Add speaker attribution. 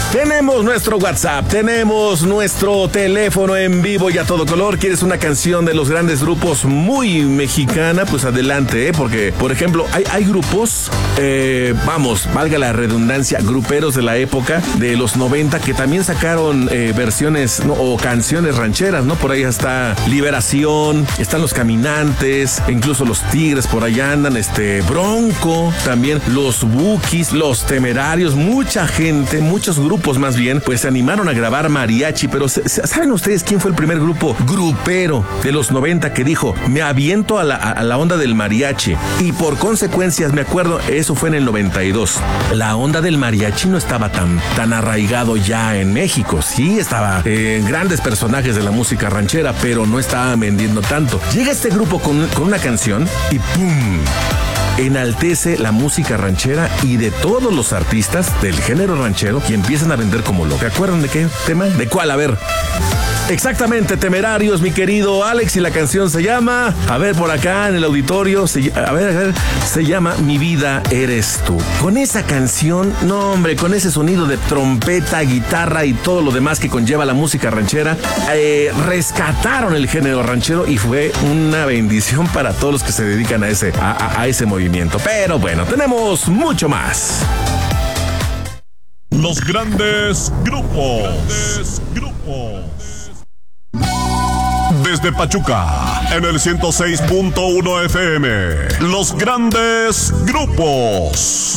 Speaker 1: Tenemos nuestro WhatsApp, tenemos nuestro teléfono en vivo y a todo color. ¿Quieres una canción de los grandes grupos muy mexicana? Pues adelante, porque, por ejemplo, hay grupos, valga la redundancia, gruperos de la época de los 90 que también sacaron versiones, ¿no? O canciones rancheras, ¿no? Por ahí está Liberación, están Los Caminantes, incluso Los Tigres por allá andan, Bronco, también Los Bukis, Los Temerarios, mucha gente, muchos grupos más bien, pues se animaron a grabar mariachi, pero ¿saben ustedes quién fue el primer grupo grupero de los 90 que dijo, me aviento a la onda del mariachi? Y por consecuencias, me acuerdo, eso fue en el 92. La onda del mariachi no estaba tan arraigado ya en México. Sí, estaba grandes personajes de la música ranchera, pero no estaba vendiendo tanto. Llega este grupo con una canción y ¡pum! Enaltece la música ranchera y de todos los artistas del género ranchero y empiezan a vender como loco. ¿Se acuerdan de qué tema? ¿De cuál? A ver. Exactamente, Temerarios, mi querido Alex, y la canción se llama, a ver por acá en el auditorio, se llama Mi Vida Eres Tú. Con esa canción, no hombre, con ese sonido de trompeta, guitarra y todo lo demás que conlleva la música ranchera, rescataron el género ranchero y fue una bendición para todos los que se dedican a ese movimiento. Pero bueno, tenemos mucho más.
Speaker 2: Los grandes grupos. Desde Pachuca, en el 106.1 FM, los grandes grupos.